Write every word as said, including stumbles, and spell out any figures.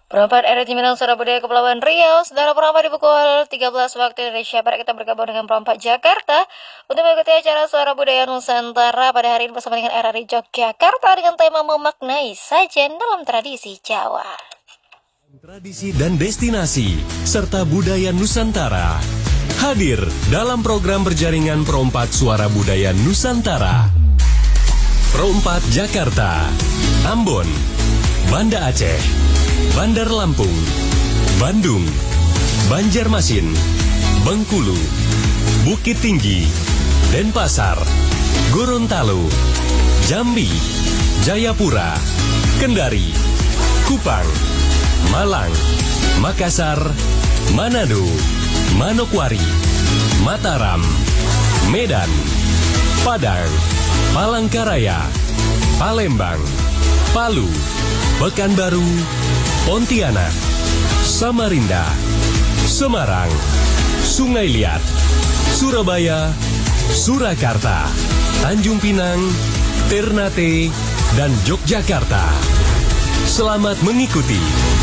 Perempat R Cimindang Surabaya Kepulauan Riau. Saudara perempat di pukul tiga belas waktu Indonesia Barat kita bergabung dengan perempat Jakarta untuk mengikuti acara Suara Budaya Nusantara pada hari ini bersama dengan R R I Yogyakarta dengan tema memaknai sajen dalam tradisi Jawa. Tradisi dan destinasi serta budaya Nusantara hadir dalam program berjaringan Perompak Suara Budaya Nusantara. Perompak Jakarta, Ambon, Banda Aceh, Bandar Lampung, Bandung, Banjarmasin, Bengkulu, Bukit Tinggi, Denpasar, Gorontalo, Jambi, Jayapura, Kendari, Kupang, Malang, Makassar, Manado, Manokwari, Mataram, Medan, Padang, Palangkaraya, Palembang, Palu, Pekanbaru, Pontianak, Samarinda, Semarang, Sungai Liat, Surabaya, Surakarta, Tanjung Pinang, Ternate, dan Yogyakarta. Selamat mengikuti